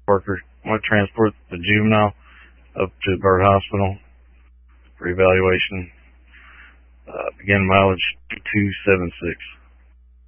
worker. I want to transport the juvenile up to Bird Hospital for evaluation. Begin mileage 276.